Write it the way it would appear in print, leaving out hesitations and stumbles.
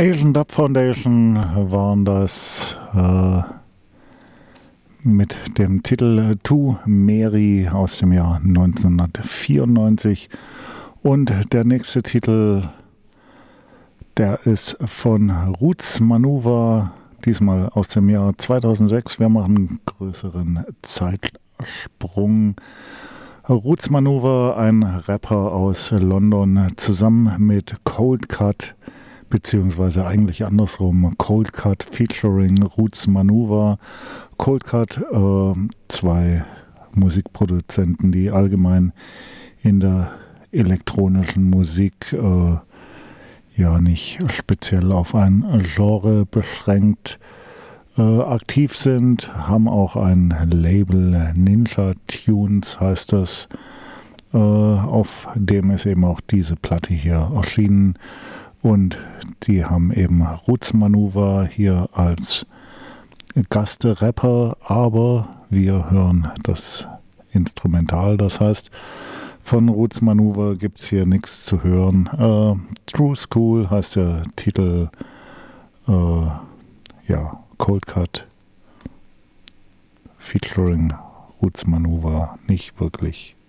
Asian Dub Foundation waren das mit dem Titel To Mary aus dem Jahr 1994. Und der nächste Titel, der ist von Roots Manuva, diesmal aus dem Jahr 2006. Wir machen einen größeren Zeitsprung. Roots Manuva, ein Rapper aus London, zusammen mit Cold Cut, beziehungsweise eigentlich andersrum, Cold Cut featuring Roots Manuva. Cold Cut, zwei Musikproduzenten, die allgemein in der elektronischen Musik ja nicht speziell auf ein Genre beschränkt aktiv sind, haben auch ein Label, Ninja Tunes heißt das, auf dem ist eben auch diese Platte hier erschienen. Und die haben eben Roots Manuva hier als Gastrapper, aber wir hören das Instrumental. Das heißt, von Roots Manuva gibt es hier nichts zu hören. True School heißt der Titel, ja, Cold Cut featuring Roots Manuva, nicht wirklich.